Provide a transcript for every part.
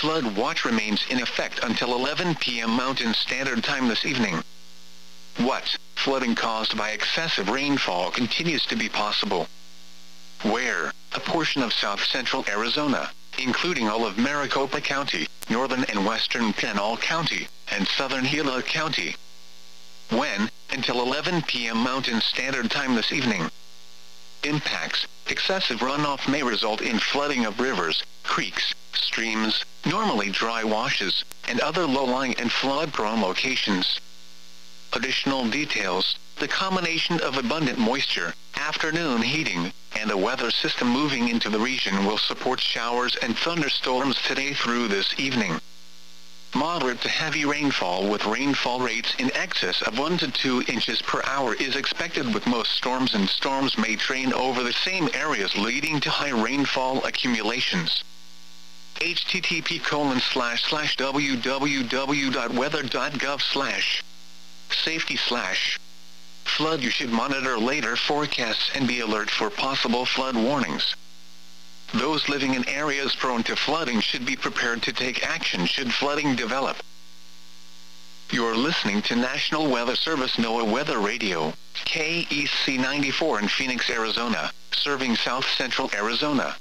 flood watch remains in effect until 11 p.m. Mountain Standard Time this evening. What? Flooding caused by excessive rainfall continues to be possible. Where? A portion of south-central Arizona, including all of Maricopa County, northern and western Pinal County, and southern Gila County. When? Until 11 p.m. Mountain Standard Time this evening. Impacts. Excessive runoff may result in flooding of rivers, creeks, streams, normally dry washes, and other low-lying and flood-prone locations. Additional details. The combination of abundant moisture, afternoon heating, and a weather system moving into the region will support showers and thunderstorms today through this evening. Moderate to heavy rainfall with rainfall rates in excess of 1 to 2 inches per hour is expected, with most storms and storms may train over the same areas, leading to high rainfall accumulations. http://www.weather.gov/safety/ flood. You should monitor later forecasts and be alert for possible flood warnings. Those living in areas prone to flooding should be prepared to take action should flooding develop. You're listening to National Weather Service NOAA Weather Radio, KEC 94 in Phoenix, Arizona, serving south-central Arizona.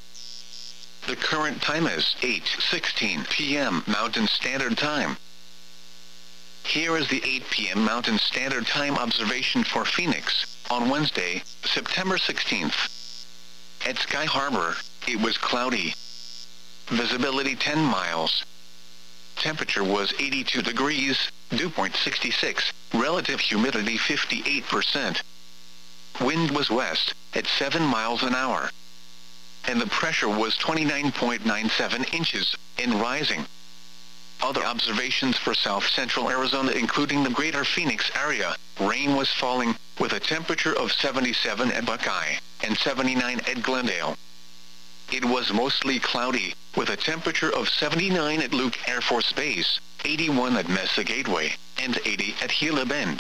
The current time is 8:16 p.m. Mountain Standard Time. Here is the 8 p.m. Mountain Standard Time observation for Phoenix, on Wednesday, September 16th. At Sky Harbor, it was cloudy. Visibility 10 miles. Temperature was 82 degrees, dew point 66, relative humidity 58%. Wind was west, at 7 miles an hour. And the pressure was 29.97 inches, and rising. Other observations for south-central Arizona, including the greater Phoenix area, rain was falling, with a temperature of 77 at Buckeye, and 79 at Glendale. It was mostly cloudy, with a temperature of 79 at Luke Air Force Base, 81 at Mesa Gateway, and 80 at Gila Bend.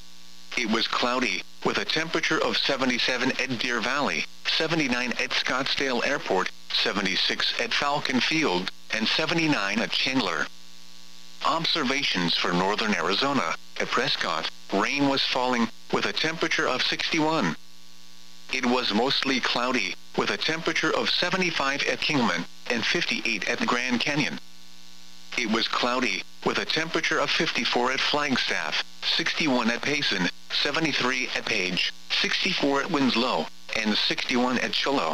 It was cloudy, with a temperature of 77 at Deer Valley, 79 at Scottsdale Airport, 76 at Falcon Field, and 79 at Chandler. Observations for northern Arizona. At Prescott, rain was falling, with a temperature of 61. It was mostly cloudy, with a temperature of 75 at Kingman, and 58 at Grand Canyon. It was cloudy, with a temperature of 54 at Flagstaff, 61 at Payson, 73 at Page, 64 at Winslow, and 61 at Shiloh.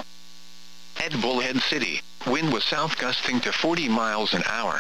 At Bullhead City, wind was south gusting to 40 miles an hour.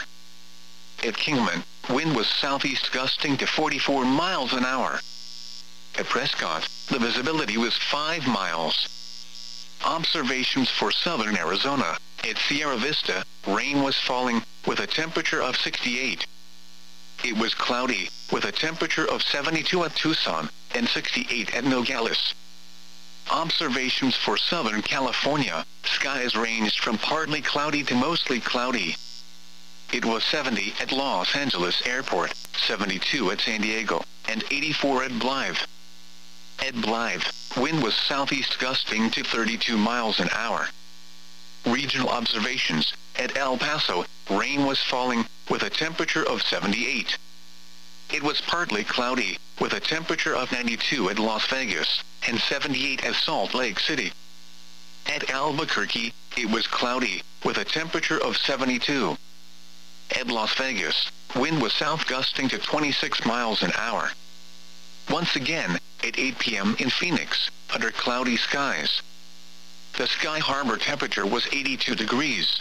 At Kingman, wind was southeast gusting to 44 miles an hour. At Prescott, the visibility was 5 miles. Observations for southern Arizona. At Sierra Vista, rain was falling, with a temperature of 68. It was cloudy, with a temperature of 72 at Tucson, and 68 at Nogales. Observations for southern California. Skies ranged from partly cloudy to mostly cloudy. It was 70 at Los Angeles Airport, 72 at San Diego, and 84 at Blythe. At Blythe, wind was southeast gusting to 32 miles an hour. Regional observations. At El Paso, rain was falling, with a temperature of 78. It was partly cloudy, with a temperature of 92 at Las Vegas, and 78 at Salt Lake City. At Albuquerque, it was cloudy, with a temperature of 72. At Las Vegas, wind was south gusting to 26 miles an hour. Once again, at 8 p.m. in Phoenix, under cloudy skies. The Sky Harbor temperature was 82 degrees.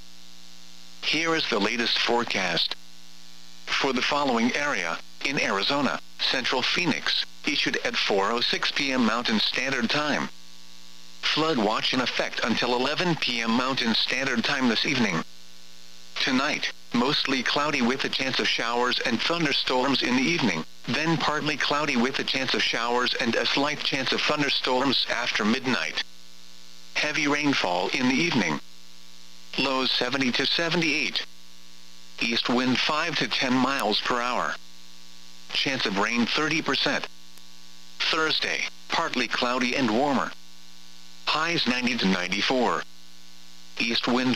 Here is the latest forecast. For the following area, in Arizona, Central Phoenix, issued at 4:06 p.m. Mountain Standard Time. Flood watch in effect until 11 p.m. Mountain Standard Time this evening. Tonight, mostly cloudy with a chance of showers and thunderstorms in the evening, then partly cloudy with a chance of showers and a slight chance of thunderstorms after midnight. Heavy rainfall in the evening. Lows 70 to 78. East wind 5 to 10 miles per hour. Chance of rain 30%. Thursday, partly cloudy and warmer. Highs 90 to 94. East wind